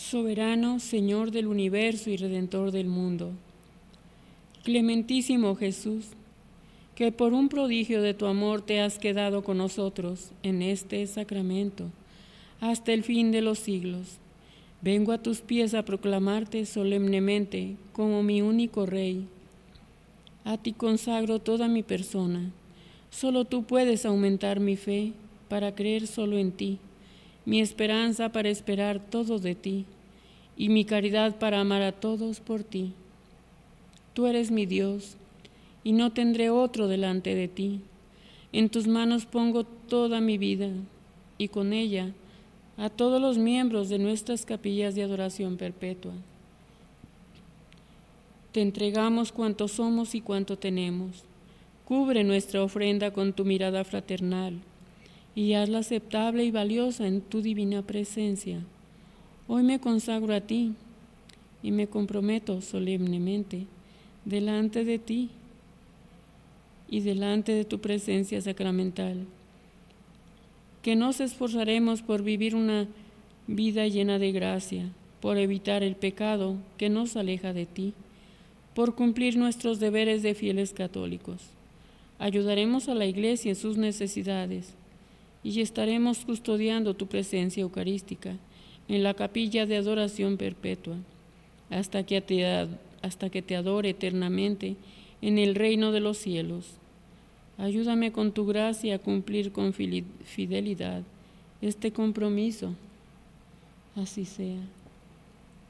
Soberano, Señor del universo y Redentor del mundo, clementísimo Jesús, que por un prodigio de tu amor te has quedado con nosotros en este sacramento hasta el fin de los siglos, vengo a tus pies a proclamarte solemnemente como mi único Rey. A ti consagro toda mi persona. Solo tú puedes aumentar mi fe para creer solo en ti, mi esperanza para esperar todo de ti, y mi caridad para amar a todos por ti. Tú eres mi Dios, y no tendré otro delante de ti. En tus manos pongo toda mi vida, y con ella a todos los miembros de nuestras capillas de adoración perpetua. Te entregamos cuanto somos y cuanto tenemos. Cubre nuestra ofrenda con tu mirada fraternal y hazla aceptable y valiosa en tu divina presencia. Hoy me consagro a ti y me comprometo solemnemente delante de ti y delante de tu presencia sacramental, que nos esforzaremos por vivir una vida llena de gracia, por evitar el pecado que nos aleja de ti, por cumplir nuestros deberes de fieles católicos. Ayudaremos a la Iglesia en sus necesidades y estaremos custodiando tu presencia eucarística en la capilla de adoración perpetua, hasta que te adore eternamente en el reino de los cielos. Ayúdame con tu gracia a cumplir con fidelidad este compromiso. Así sea.